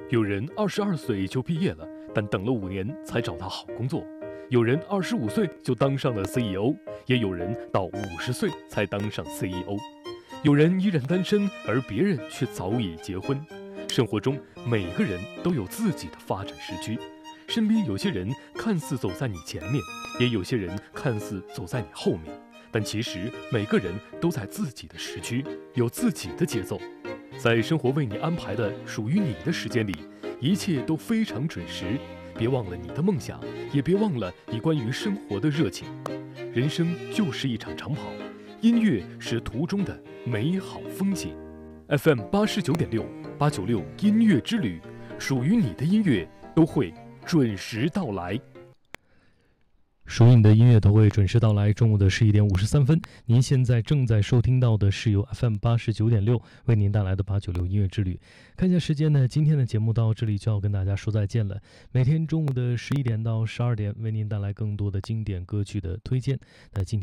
有人22岁就毕业了，但等了5年才找到好工作；有人25岁就当上了 CEO， 也有人到50岁才当上 CEO。有人依然单身，而别人却早已结婚。生活中每个人都有自己的发展时区，身边有些人看似走在你前面，也有些人看似走在你后面，但其实每个人都在自己的时区，有自己的节奏。在生活为你安排的属于你的时间里，一切都非常准时。别忘了你的梦想，也别忘了你关于生活的热情。人生就是一场长跑，音乐是途中的美好风景。FM 89.6，896音乐之旅，属于你的音乐都会准时到来。 属于你的音乐都会准时到来。中午的11点53分，您现在正在收听到的是由 FM 89.6为您带来的896音乐之旅。看一下时间呢，今天的节目到这里就要跟大家说再见了。每天中午的11点到12点，为您带来更多的经典歌曲的推荐。那今天